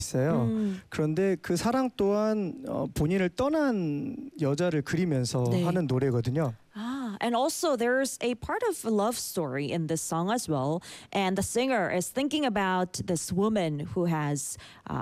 있어요. 그런데 그 사랑 또한 본인을 떠난 여자를 그리면서 네. 하는 노래거든요. And also there's a part of a love story in this song as well. And the singer is thinking about this woman who has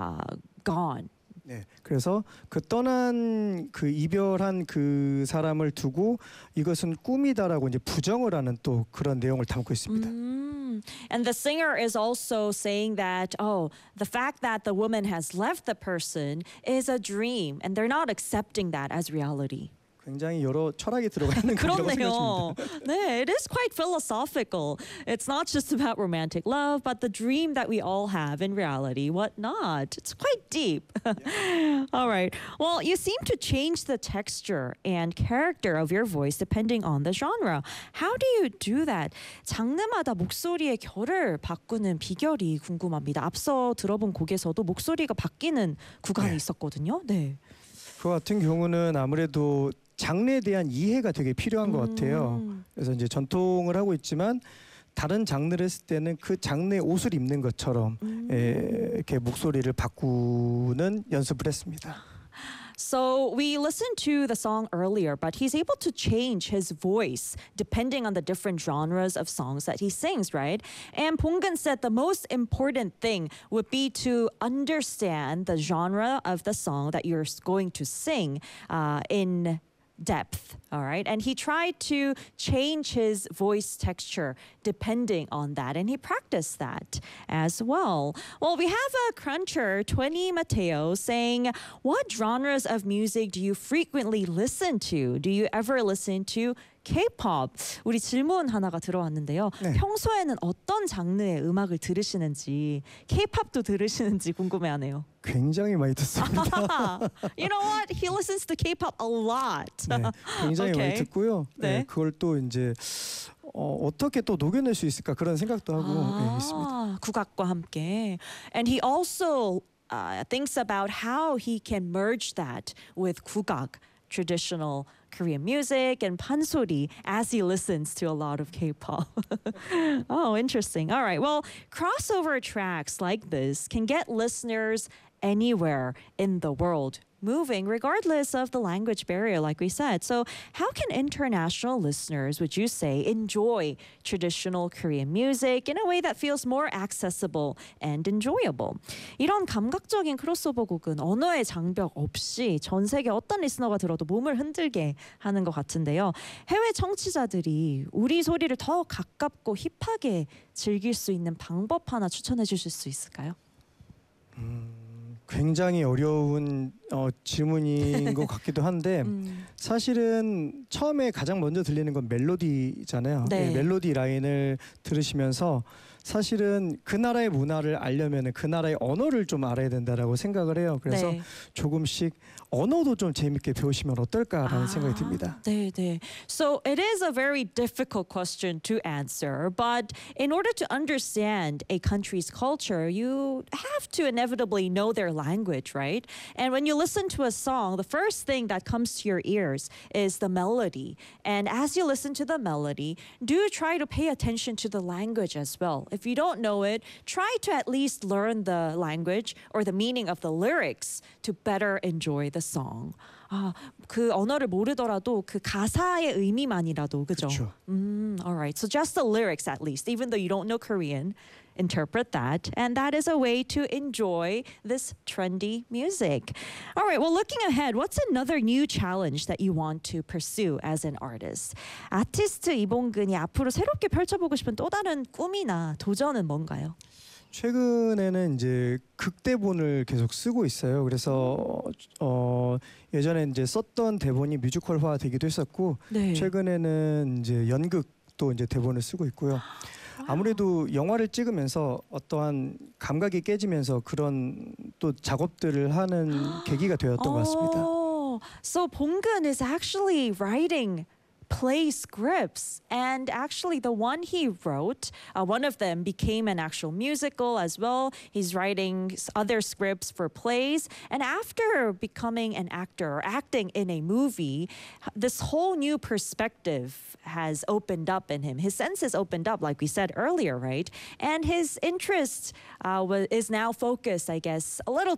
gone. 네, 그래서 그 떠난 그 이별한 그 사람을 두고 이것은 꿈이다라고 이제 부정을 하는 또 그런 내용을 담고 있습니다. And the singer is also saying that, the fact that the woman has left the person is a dream, and they're not accepting that as reality. 굉장히 여러 철학이 들어가 있는 곡이라고 그렇네요. 생각합니다. 네, it is quite philosophical. It's not just about romantic love, but the dream that we all have in reality, what not. It's quite deep. Yeah. All right. Well, you seem to change the texture and character of your voice depending on the genre. How do you do that? 장르마다 목소리의 결을 바꾸는 비결이 궁금합니다. 앞서 들어본 곡에서도 목소리가 바뀌는 구간이 있었거든요. 네. 그 같은 경우는 아무래도 장르에 대한 이해가 되게 필요한 것 같아요. 그래서 이제 전통을 하고 있지만 다른 장르를 했을 때는 그 장르의 옷을 입는 것처럼 이렇게 목소리를 바꾸는 연습을 했습니다. So we listened to the song earlier, but he's able to change his voice depending on the different genres of songs that he sings, right? And Ponggeun said the most important thing would be to understand the genre of the song that you're going to sing in depth, all right? And he tried to change his voice texture depending on that, and he practiced that as well. Well, we have a cruncher, 20 Mateo, saying, what genres of music do you frequently listen to? Do you ever listen to K-pop? 우리 질문 하나가 들어왔는데요. 네. 평소에는 어떤 장르의 음악을 들으시는지, K-pop도 들으시는지 궁금해하네요. 굉장히 많이 듣습니다. You know what? He listens to K-pop a lot. 네, 굉장히 Okay. 많이 듣고요. 네. 네, 그걸 또 이제 어떻게 또 녹여낼 수 있을까 그런 생각도 하고 있습니다. 국악과 함께. And he also thinks about how he can merge that with 국악, traditional Korean music, and pansori as he listens to a lot of K-pop. Oh, interesting. All right. Well, crossover tracks like this can get listeners anywhere in the world moving regardless of the language barrier, like we said. So how can international listeners, would you say, enjoy traditional Korean music in a way that feels more accessible and enjoyable? 이런 감각적인 크로스오버 곡은 언어의 장벽 없이 전 세계 어떤 리스너가 들어도 몸을 흔들게 하는 것 같은데요. 해외 청취자들이 우리 소리를 더 가깝고 힙하게 즐길 수 있는 방법 하나 추천해 주실 수 있을까요? 굉장히 어려운 질문인 것 같기도 한데 사실은 처음에 가장 먼저 들리는 건 멜로디잖아요. 네. 멜로디 라인을 들으시면서 사실은 그 나라의 문화를 알려면 그 나라의 언어를 좀 알아야 된다라고 생각을 해요. 그래서 네. 조금씩 언어도 좀 재밌게 배우시면 어떨까라는 생각이 듭니다. 네, 네. So it is a very difficult question to answer, but in order to understand a country's culture, you have to inevitably know their language, right? And when you listen to a song, the first thing that comes to your ears is the melody. And as you listen to the melody, do try to pay attention to the language as well. If you don't know it, try to at least learn the language or the meaning of the lyrics to better enjoy the song. 그 언어를 모르더라도 그 가사의 의미만이라도, 그죠? 그렇죠. All right. So just the lyrics at least, even though you don't know Korean, interpret that. And that is a way to enjoy this trendy music. All right. Well, looking ahead, what's another new challenge that you want to pursue as an artist? 아티스트 이봉근이 앞으로 새롭게 펼쳐보고 싶은 또 다른 꿈이나 도전은 뭔가요? 최근에는 이제 극대본을 계속 쓰고 있어요. 그래서 예전에 이제 썼던 대본이 뮤지컬화 되기도 했었고 네. 최근에는 이제 연극도 이제 대본을 쓰고 있고요. 아무래도 영화를 찍으면서 어떠한 감각이 깨지면서 그런 또 작업들을 하는 계기가 되었던 것 같습니다. So Ponggeun is actually writing play scripts. And actually, the one he wrote, one of them became an actual musical as well. He's writing other scripts for plays. And after becoming an actor or acting in a movie, this whole new perspective has opened up in him. His senses opened up, like we said earlier, right? And his interest is now focused, I guess, a little